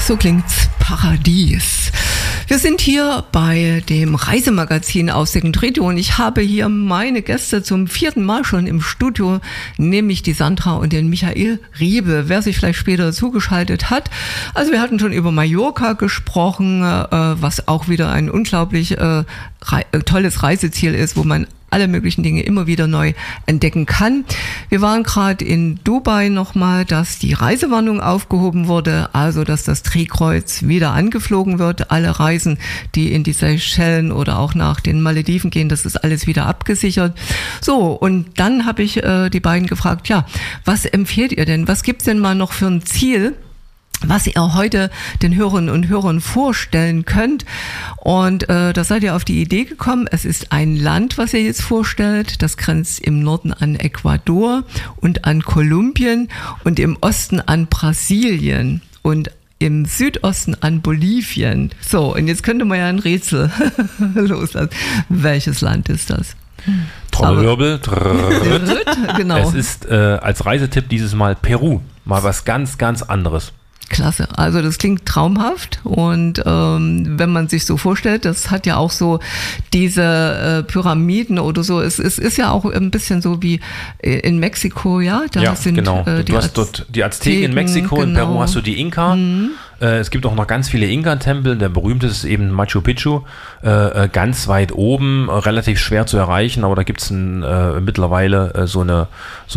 So klingt's Paradies. Wir sind hier bei dem Reisemagazin aus Second-Radio und ich habe hier meine Gäste zum 4. Mal schon im Studio, nämlich die Sandra und den Michael Riebe, wer sich vielleicht später zugeschaltet hat. Also wir hatten schon über Mallorca gesprochen, was auch wieder ein unglaublich tolles Reiseziel ist, wo man alle möglichen Dinge immer wieder neu entdecken kann. Wir waren gerade in Dubai nochmal, dass die Reisewarnung aufgehoben wurde, also dass das Drehkreuz wieder angeflogen wird. Alle Reisen, die in die Seychellen oder auch nach den Malediven gehen, das ist alles wieder abgesichert. So, und dann habe ich die beiden gefragt, ja, was empfehlt ihr denn? Was gibt's denn mal noch für ein Ziel, was ihr heute den Hörerinnen und Hörern vorstellen könnt? Und da seid ihr auf die Idee gekommen, es ist ein Land, was ihr jetzt vorstellt, das grenzt im Norden an Ecuador und an Kolumbien und im Osten an Brasilien und im Südosten an Bolivien. So, und jetzt könnte man ja ein Rätsel loslassen. Welches Land ist das? Trommelwirbel. Genau. Es ist als Reisetipp dieses Mal Peru. Mal was ganz, ganz anderes. Klasse, also das klingt traumhaft und wenn man sich so vorstellt, das hat ja auch so diese Pyramiden oder so, es ist ja auch ein bisschen so wie in Mexiko, ja? Da sind genau. Du hast dort die Azteken in Mexiko, genau. In Peru hast du die Inka. Mhm. Es gibt auch noch ganz viele Inka-Tempel, der berühmteste ist eben Machu Picchu, ganz weit oben, relativ schwer zu erreichen, aber da gibt es mittlerweile so eine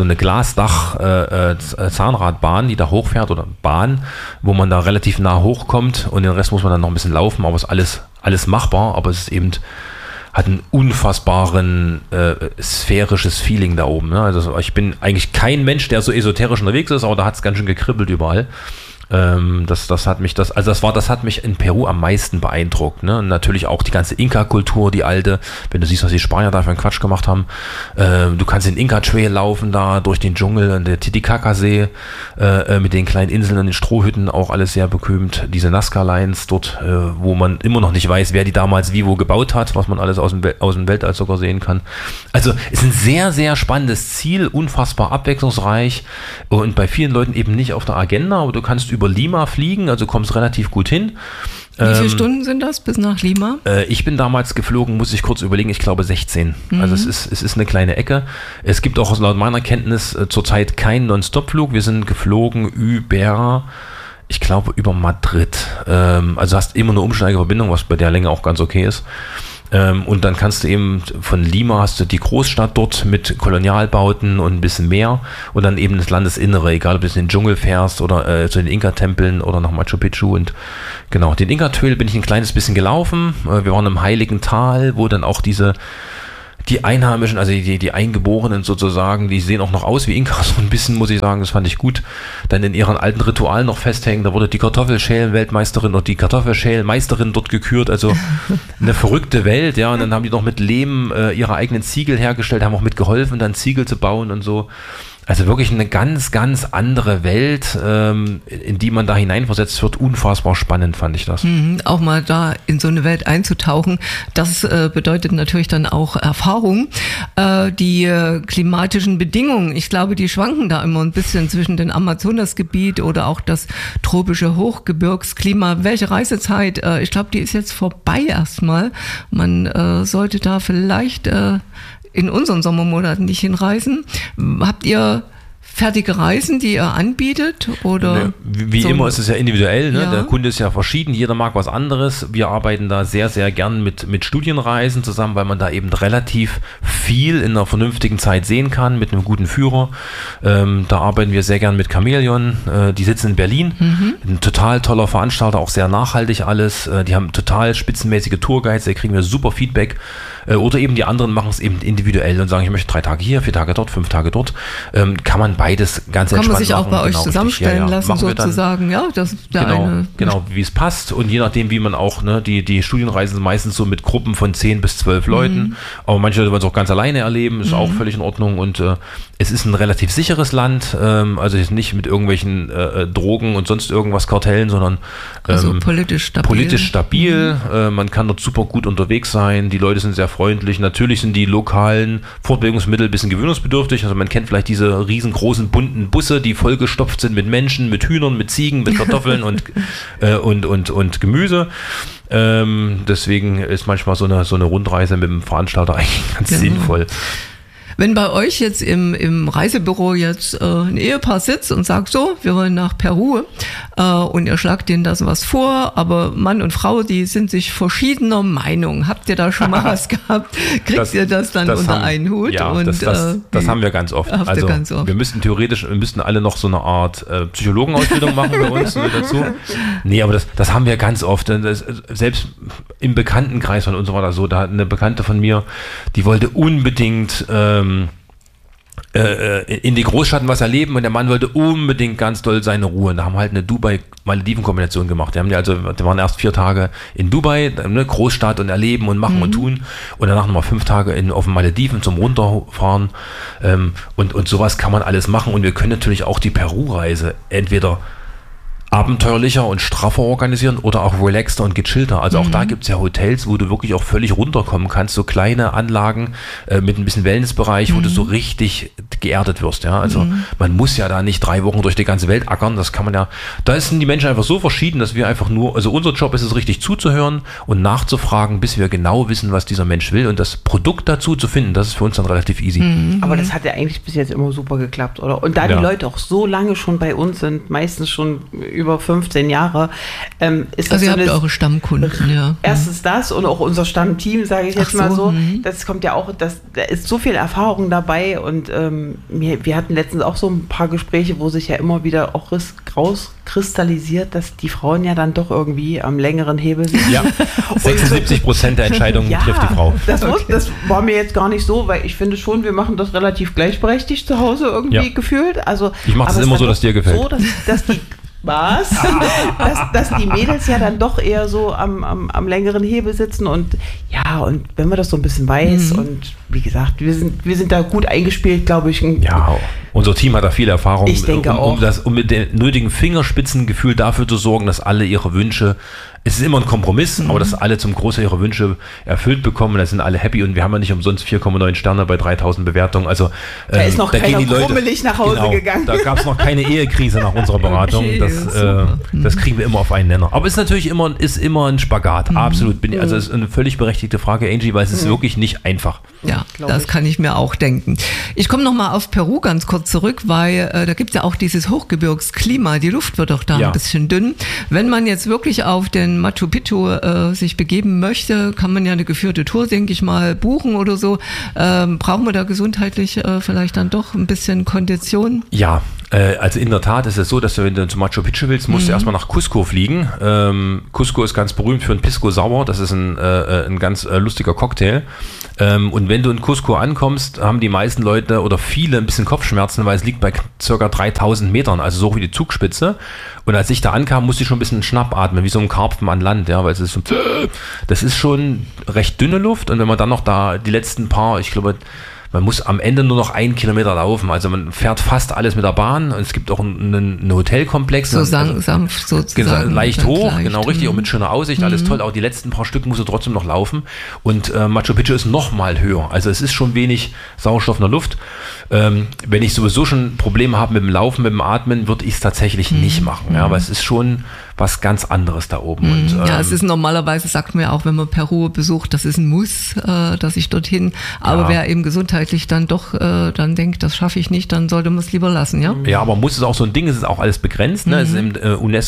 Glasdach-Zahnradbahn, die da hochfährt oder Bahn, wo man da relativ nah hochkommt und den Rest muss man dann noch ein bisschen laufen, aber es ist alles machbar, aber es ist eben hat einen unfassbaren sphärisches Feeling da oben. Ne? Also ich bin eigentlich kein Mensch, der so esoterisch unterwegs ist, aber da hat es ganz schön gekribbelt überall. Das hat mich in Peru am meisten beeindruckt, ne? Und natürlich auch die ganze Inka-Kultur, die alte, wenn du siehst, was die Spanier da für einen Quatsch gemacht haben. Du kannst den Inka-Trail laufen da durch den Dschungel und der Titicaca-See mit den kleinen Inseln und den Strohhütten, auch alles sehr bekömmend. Diese Nazca-Lines dort, wo man immer noch nicht weiß, wer die damals wie wo gebaut hat, was man alles aus dem Weltall sogar sehen kann. Also ist ein sehr, sehr spannendes Ziel, unfassbar abwechslungsreich und bei vielen Leuten eben nicht auf der Agenda, aber du kannst über Lima fliegen, also kommst relativ gut hin. Wie viele Stunden sind das bis nach Lima? Ich bin damals geflogen, muss ich kurz überlegen, ich glaube 16. Mhm. Also es ist eine kleine Ecke. Es gibt auch laut meiner Kenntnis zurzeit keinen Non-Stop-Flug. Wir sind geflogen über Madrid. Also hast immer eine Umsteigeverbindung, was bei der Länge auch ganz okay ist. Und dann kannst du eben von Lima hast du die Großstadt dort mit Kolonialbauten und ein bisschen mehr und dann eben das Landesinnere, egal ob du in den Dschungel fährst oder zu den Inka-Tempeln oder nach Machu Picchu und genau, den Inka-Trail bin ich ein kleines bisschen gelaufen. Wir waren im Heiligen Tal, wo dann auch die Einheimischen, also die Eingeborenen sozusagen, die sehen auch noch aus wie Inkas so ein bisschen, muss ich sagen, das fand ich gut, dann in ihren alten Ritualen noch festhängen, da wurde die Kartoffelschälen-Weltmeisterin und die Kartoffelschälen-Meisterin dort gekürt, also eine verrückte Welt, ja, und dann haben die noch mit Lehm ihre eigenen Ziegel hergestellt, haben auch mitgeholfen, dann Ziegel zu bauen und so. Also wirklich eine ganz, ganz andere Welt, in die man da hineinversetzt wird. Unfassbar spannend fand ich das. Auch mal da in so eine Welt einzutauchen, das bedeutet natürlich dann auch Erfahrung. Die klimatischen Bedingungen, ich glaube, die schwanken da immer ein bisschen zwischen dem Amazonasgebiet oder auch das tropische Hochgebirgsklima. Welche Reisezeit? Ich glaube, die ist jetzt vorbei erstmal. Man sollte da vielleicht in unseren Sommermonaten nicht hinreisen. Habt ihr fertige Reisen, die ihr anbietet? Oder wie immer ist es ja individuell. Ne? Ja. Der Kunde ist ja verschieden, jeder mag was anderes. Wir arbeiten da sehr, sehr gern mit Studienreisen zusammen, weil man da eben relativ viel in einer vernünftigen Zeit sehen kann, mit einem guten Führer. Da arbeiten wir sehr gern mit Chamäleon. Die sitzen in Berlin. Ein total toller Veranstalter, auch sehr nachhaltig alles. Die haben total spitzenmäßige Tourguides, da kriegen wir super Feedback. Oder eben die anderen machen es eben individuell und sagen, ich möchte 3 Tage hier, 4 Tage dort, 5 Tage dort. Kann man beides ganz entspannt machen. Kann man sich auch bei euch zusammenstellen lassen, sozusagen, ja? Das ist genau, wie es passt und je nachdem, wie man auch, ne, die Studienreisen sind meistens so mit Gruppen von 10 bis 12 Leuten, aber manche Leute wollen es auch ganz alleine erleben, ist auch völlig in Ordnung und es ist ein relativ sicheres Land, also jetzt nicht mit irgendwelchen Drogen und sonst irgendwas Kartellen, sondern also politisch stabil. Man kann dort super gut unterwegs sein, die Leute sind sehr freundlich. Natürlich sind die lokalen Fortbewegungsmittel ein bisschen gewöhnungsbedürftig, also man kennt vielleicht diese riesengroße 1000 bunten Busse, die vollgestopft sind mit Menschen, mit Hühnern, mit Ziegen, mit Kartoffeln und Gemüse. Deswegen ist manchmal so eine Rundreise mit dem Veranstalter eigentlich ganz sinnvoll. Wenn bei euch jetzt im Reisebüro jetzt ein Ehepaar sitzt und sagt, so, wir wollen nach Peru und ihr schlagt denen das was vor, aber Mann und Frau, die sind sich verschiedener Meinung. Habt ihr da schon mal was gehabt? Kriegt ihr das dann unter einen Hut? Ja, und das haben wir ganz oft. Also wir müssten alle noch so eine Art Psychologenausbildung machen bei uns dazu. Nee, aber das haben wir ganz oft. Selbst im Bekanntenkreis von uns war das so, da hat eine Bekannte von mir, die wollte unbedingt in die Großstadt was erleben und der Mann wollte unbedingt ganz doll seine Ruhe. Und da haben wir halt eine Dubai-Malediven-Kombination gemacht. Die waren erst 4 Tage in Dubai, eine Großstadt und erleben und machen und tun und danach nochmal 5 Tage auf den Malediven zum Runterfahren und sowas kann man alles machen und wir können natürlich auch die Peru-Reise entweder abenteuerlicher und straffer organisieren oder auch relaxter und gechillter. Also auch da gibt es ja Hotels, wo du wirklich auch völlig runterkommen kannst, so kleine Anlagen mit ein bisschen Wellnessbereich, wo du so richtig geerdet wirst. Ja? Also man muss ja da nicht 3 Wochen durch die ganze Welt ackern, das kann man ja, da sind die Menschen einfach so verschieden, dass wir einfach nur, also unser Job ist es richtig zuzuhören und nachzufragen, bis wir genau wissen, was dieser Mensch will und das Produkt dazu zu finden, das ist für uns dann relativ easy. Aber das hat ja eigentlich bis jetzt immer super geklappt, oder? Und da die Leute auch so lange schon bei uns sind, meistens schon über 15 Jahre, ist das also ihr habt eure Stammkunden, ja. Erstens das und auch unser Stammteam, sage ich jetzt mal so. Das kommt ja auch, da ist so viel Erfahrung dabei und wir hatten letztens auch so ein paar Gespräche, wo sich ja immer wieder auch rauskristallisiert, dass die Frauen ja dann doch irgendwie am längeren Hebel sind. Ja, 76% der Entscheidungen trifft die Frau. Das war mir jetzt gar nicht so, weil ich finde schon, wir machen das relativ gleichberechtigt zu Hause irgendwie gefühlt. Also, ich mache das immer so, dass dir gefällt. So, dass die dass die Mädels ja dann doch eher so am längeren Hebel sitzen und wenn man das so ein bisschen weiß und wie gesagt, wir sind da gut eingespielt, glaube ich. Ja, unser Team hat da viel Erfahrung, ich denke um mit dem nötigen Fingerspitzengefühl dafür zu sorgen, dass alle ihre Wünsche, es ist immer ein Kompromiss, aber dass alle zum Großteil ihre Wünsche erfüllt bekommen, da sind alle happy und wir haben ja nicht umsonst 4,9 Sterne bei 3000 Bewertungen. Also da ist noch keiner krummelig nach Hause gegangen. Da gab es noch keine Ehekrise nach unserer Beratung. Okay, das kriegen wir immer auf einen Nenner. Aber es ist natürlich immer ein Spagat, absolut. Also es ist eine völlig berechtigte Frage, Angie, weil es ist wirklich nicht einfach. Ja, das kann ich mir auch denken. Ich komme nochmal auf Peru ganz kurz zurück, weil da gibt es ja auch dieses Hochgebirgsklima. Die Luft wird doch da ein bisschen dünn. Wenn man jetzt wirklich auf den Machu Picchu sich begeben möchte, kann man ja eine geführte Tour, denke ich mal, buchen oder so. Brauchen wir da gesundheitlich vielleicht dann doch ein bisschen Kondition? Ja, also in der Tat ist es so, dass du, wenn du zu Machu Picchu willst, musst du erstmal nach Cusco fliegen. Cusco ist ganz berühmt für ein Pisco Sour, das ist ein ganz lustiger Cocktail. Und wenn du in Cusco ankommst, haben die meisten Leute oder viele ein bisschen Kopfschmerzen, weil es liegt bei ca. 3000 Metern, also so wie die Zugspitze. Und als ich da ankam, musste ich schon ein bisschen schnappatmen, wie so ein Karpfen an Land, ja, weil es ist so, das ist schon recht dünne Luft. Und wenn man dann noch da die letzten paar, ich glaube, man muss am Ende nur noch 1 Kilometer laufen. Also man fährt fast alles mit der Bahn. Und es gibt auch einen Hotelkomplex. So sanft sozusagen. Leicht hoch, genau richtig. Und mit schöner Aussicht, alles toll. Auch die letzten paar Stück musst du trotzdem noch laufen. Und Machu Picchu ist noch mal höher. Also es ist schon wenig Sauerstoff in der Luft. Wenn ich sowieso schon Probleme habe mit dem Laufen, mit dem Atmen, würde ich es tatsächlich nicht machen. Ja, aber es ist schon was ganz anderes da oben. Und, es ist normalerweise, sagt man ja auch, wenn man Peru besucht, das ist ein Muss, dass ich dorthin. Aber wer eben gesundheitlich dann doch dann denkt, das schaffe ich nicht, dann sollte man es lieber lassen, ja? Ja, aber muss es auch so ein Ding, es ist auch alles begrenzt. Ne? Es ist im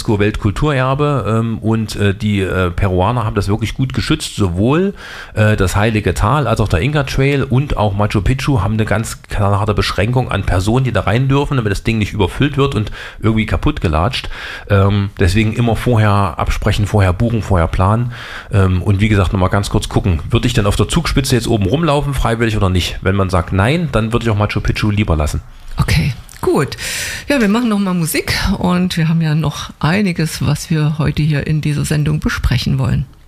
UNESCO-Weltkulturerbe und die Peruaner haben das wirklich gut geschützt. Sowohl das Heilige Tal als auch der Inca Trail und auch Machu Picchu haben eine ganz klare Beschränkung an Personen, die da rein dürfen, damit das Ding nicht überfüllt wird und irgendwie kaputt gelatscht. Deswegen immer vorher absprechen, vorher buchen, vorher planen und wie gesagt nochmal ganz kurz gucken, würde ich denn auf der Zugspitze jetzt oben rumlaufen, freiwillig oder nicht? Wenn man sagt nein, dann würde ich auch Machu Picchu lieber lassen. Okay, gut. Ja, wir machen nochmal Musik und wir haben ja noch einiges, was wir heute hier in dieser Sendung besprechen wollen.